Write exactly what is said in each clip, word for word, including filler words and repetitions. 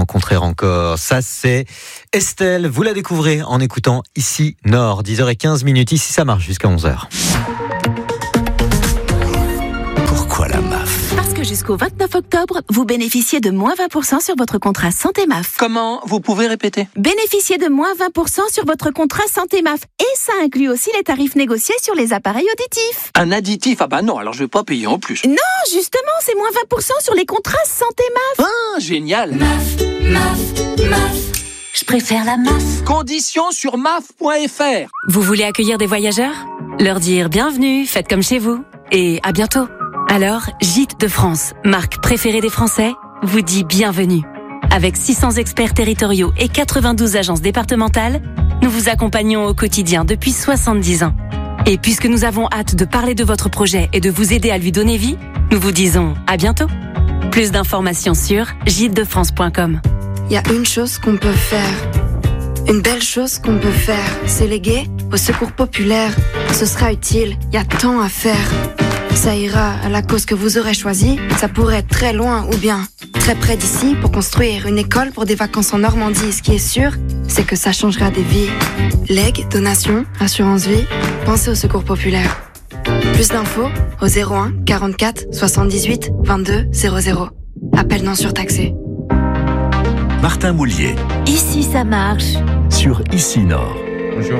rencontrer encore. Ça, c'est Estelle. Vous la découvrez en écoutant Ici Nord. dix heures quinze minutes. Ici, ça marche jusqu'à onze heures. Pourquoi la M A F ? Parce que jusqu'au vingt-neuf octobre, vous bénéficiez de moins vingt pour cent sur votre contrat Santé M A F. Comment ? Vous pouvez répéter ? Bénéficiez de moins vingt pour cent sur votre contrat Santé M A F. Et ça inclut aussi les tarifs négociés sur les appareils auditifs. Un additif ? Ah bah non, alors je vais pas payer en plus. Non, justement, c'est moins vingt pour cent sur les contrats Santé M A F. Ah, génial ! M A F, M A F, M A F. Je préfère la M A F. Conditions sur M A F point F R. Vous voulez accueillir des voyageurs ? Leur dire bienvenue, faites comme chez vous. Et à bientôt. Alors, Gîtes de France, marque préférée des Français, vous dit bienvenue. Avec six cents experts territoriaux et quatre-vingt-douze agences départementales, nous vous accompagnons au quotidien depuis soixante-dix ans. Et puisque nous avons hâte de parler de votre projet et de vous aider à lui donner vie, nous vous disons à bientôt. Plus d'informations sur gîtes de france point com. Il y a une chose qu'on peut faire. Une belle chose qu'on peut faire. C'est léguer au secours populaire. Ce sera utile, il y a tant à faire. Ça ira à la cause que vous aurez choisie. Ça pourrait être très loin ou bien très près d'ici pour construire une école pour des vacances en Normandie. Ce qui est sûr, c'est que ça changera des vies. Legs, donations, assurance vie, pensez au secours populaire. Plus d'infos au zéro un quarante-quatre soixante-dix-huit vingt-deux zéro zéro. Appel non surtaxé. Martin Moulier Ici, ça marche. sur Ici Nord. Bonjour.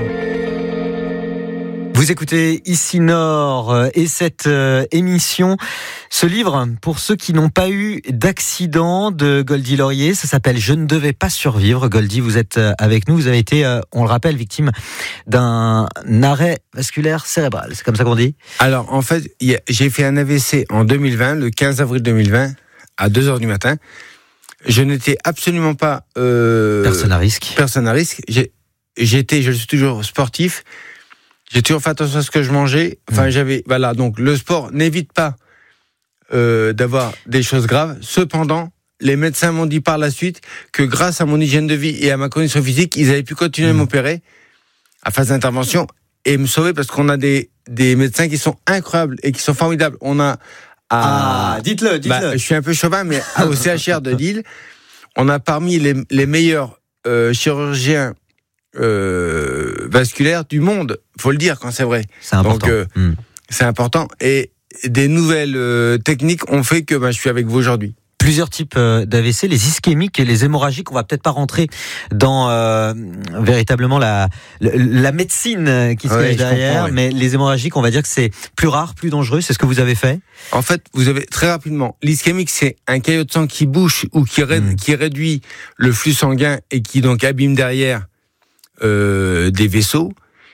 Vous écoutez Ici Nord euh, et cette euh, émission, ce livre, pour ceux qui n'ont pas eu d'accident, de Goldie Laurier, ça s'appelle « Je ne devais pas survivre ». Goldie, vous êtes euh, avec nous, vous avez été, euh, on le rappelle, victime d'un arrêt vasculaire cérébral, c'est comme ça qu'on dit ? Alors, en fait, y a, j'ai fait un A V C en deux mille vingt, le quinze avril deux mille vingt, à deux heures du matin. Je n'étais absolument pas... Euh, Personne à risque. Personne à risque. J'ai, j'étais, je suis toujours sportif. J'ai toujours fait attention à ce que je mangeais. Enfin, mmh. j'avais, voilà. Donc, le sport n'évite pas euh, d'avoir des choses graves. Cependant, les médecins m'ont dit par la suite que grâce à mon hygiène de vie et à ma condition physique, ils avaient pu continuer mmh. à m'opérer à phase d'intervention et me sauver parce qu'on a des, des médecins qui sont incroyables et qui sont formidables. On a à, ah, dites-le, dites-le. Bah, je suis un peu chauvin, mais au C H R de Lille, on a parmi les, les meilleurs euh, chirurgiens Euh, vasculaire du monde, faut le dire quand c'est vrai. C'est important. Donc, euh, mmh. c'est important. Et des nouvelles euh, techniques ont fait que bah, je suis avec vous aujourd'hui. Plusieurs types d'A V C, les ischémiques et les hémorragiques. On va peut-être pas rentrer dans euh, véritablement la, la la médecine qui se ouais, cache derrière, oui. mais les hémorragiques, on va dire que c'est plus rare, plus dangereux. C'est ce que vous avez fait. En fait, vous avez très rapidement l'ischémique, c'est un caillot de sang qui bouche ou qui, ré- mmh. qui réduit le flux sanguin et qui donc abîme derrière Euh, des vaisseaux.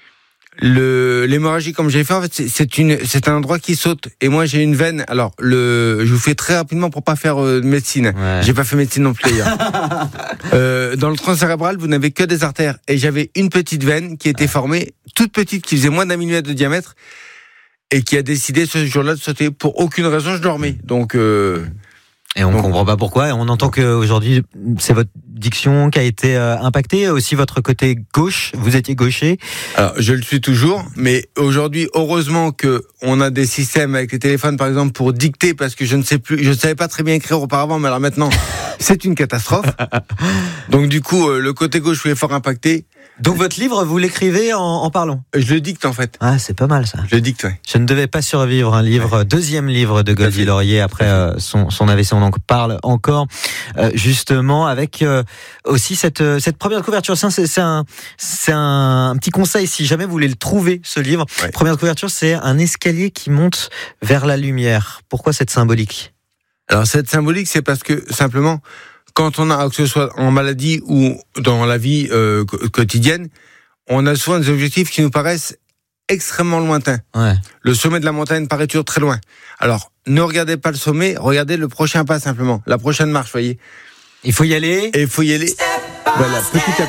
Le, l'hémorragie, comme j'ai fait, en fait, c'est, c'est, une, c'est un endroit qui saute. Et moi, j'ai une veine. Alors, le, je vous fais très rapidement pour pas faire euh, médecine. Ouais. J'ai pas fait médecine non plus d'ailleurs. euh, dans le tronc cérébral, vous n'avez que des artères. Et j'avais une petite veine qui était formée, toute petite, qui faisait moins d'un millimètre de diamètre, et qui a décidé ce jour-là de sauter. Pour aucune raison, je dormais. Donc. Euh, Et on ne Donc, comprend pas pourquoi. Et on entend qu'aujourd'hui, c'est votre diction qui a été euh, impactée, aussi votre côté gauche. Vous étiez gaucher. Alors, je le suis toujours, mais aujourd'hui, heureusement que on a des systèmes avec les téléphones, par exemple, pour dicter, parce que je ne sais plus, je ne savais pas très bien écrire auparavant, mais alors maintenant, c'est une catastrophe. Donc, du coup, euh, le côté gauche est fort impacté. Donc, votre livre, vous l'écrivez en, en parlant ? Je le dicte, en fait. Ah, c'est pas mal, ça. Je le dicte, ouais. Je ne devais pas survivre, un livre, ouais. Deuxième livre de Goldie Laurier après euh, son, son A V C. On en parle encore, euh, justement, avec euh, aussi cette, cette première couverture. C'est, un, c'est, un, c'est un petit conseil, si jamais vous voulez le trouver, ce livre. Ouais. Première couverture, c'est un escalier qui monte vers la lumière. Pourquoi cette symbolique ? Alors, cette symbolique, c'est parce que, simplement, quand on a, que ce soit en maladie ou dans la vie euh, quotidienne, on a souvent des objectifs qui nous paraissent extrêmement lointains. Ouais. Le sommet de la montagne paraît toujours très loin. Alors, ne regardez pas le sommet, regardez le prochain pas simplement, la prochaine marche, voyez. Il faut y aller. Et il faut y aller. Voilà, petit à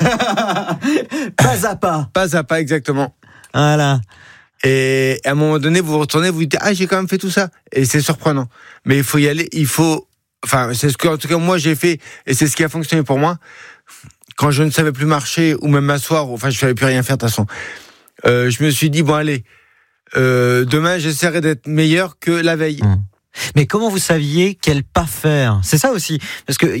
petit. Pas à pas. Pas à pas, exactement. Voilà. Et à un moment donné, vous vous retournez, vous dites, ah, j'ai quand même fait tout ça. Et c'est surprenant. Mais il faut y aller, il faut, enfin, c'est ce que, en tout cas, moi, j'ai fait, et c'est ce qui a fonctionné pour moi. Quand je ne savais plus marcher, ou même m'asseoir, enfin, je ne savais plus rien faire, de toute façon. Euh, je me suis dit, bon, allez, euh, demain, j'essaierai d'être meilleur que la veille. Mmh. Mais comment vous saviez quel pas faire ? C'est ça aussi. Parce qu'il y a les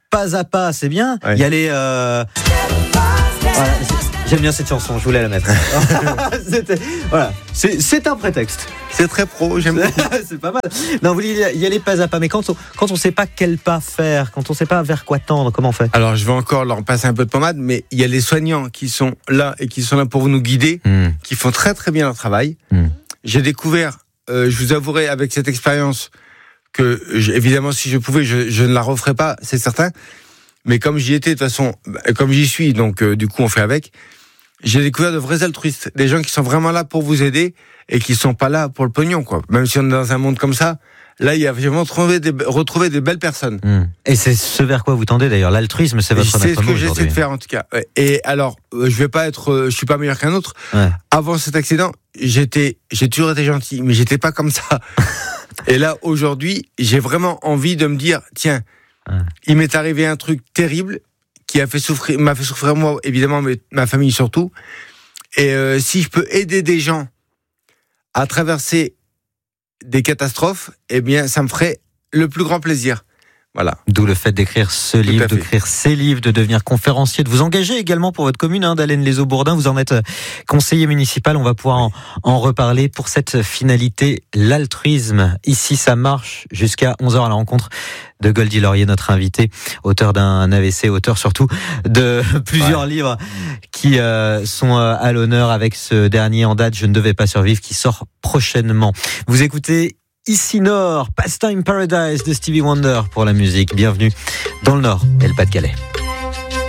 pas à pas, c'est bien. Il ouais. y a les... Euh... Voilà, j'aime bien cette chanson, je voulais la mettre. Voilà, c'est, c'est un prétexte. C'est très pro, j'aime beaucoup. C'est pas mal. Non, vous dites, il y a les pas à pas, mais quand on quand on sait pas quel pas faire, quand on sait pas vers quoi tendre, comment on fait ? Alors, je vais encore leur passer un peu de pommade, mais il y a les soignants qui sont là et qui sont là pour nous guider, mmh. qui font très très bien leur travail. Mmh. J'ai découvert, euh, je vous avouerai avec cette expérience que, je, évidemment, si je pouvais, je, je ne la referais pas, c'est certain. Mais comme j'y étais, de toute façon, comme j'y suis, donc euh, du coup on fait avec, j'ai découvert de vrais altruistes, des gens qui sont vraiment là pour vous aider et qui sont pas là pour le pognon, quoi. Même si on est dans un monde comme ça, là il y a vraiment retrouvé des, retrouvé des belles personnes. Mmh. Et c'est ce vers quoi vous tendez d'ailleurs, l'altruisme, c'est votre maître mot aujourd'hui. C'est ce que j'essaie de faire en tout cas. Et alors, je vais pas être, euh, je suis pas meilleur qu'un autre. Ouais. Avant cet accident, j'étais, j'ai toujours été gentil, mais j'étais pas comme ça. Et là aujourd'hui, j'ai vraiment envie de me dire, tiens. Il m'est arrivé un truc terrible qui a fait souffrir, m'a fait souffrir moi, évidemment, mais ma famille surtout. Et euh, si je peux aider des gens à traverser des catastrophes, eh bien, ça me ferait le plus grand plaisir. Voilà. D'où le fait d'écrire ce Tout livre, d'écrire ces livres, de devenir conférencier, de vous engager également pour votre commune, hein, d'Allennes-les-Eaux-Bourdin. Vous en êtes conseiller municipal. On va pouvoir en, en reparler pour cette finalité, l'altruisme. Ici, ça marche jusqu'à onze heures à la rencontre de Goldie Laurier, notre invité, auteur d'un A V C, auteur surtout de plusieurs ouais. livres qui euh, sont euh, à l'honneur avec ce dernier en date, Je ne devais pas survivre, qui sort prochainement. Vous écoutez Ici Nord, Pastime Paradise de Stevie Wonder pour la musique. Bienvenue dans le Nord et le Pas-de-Calais.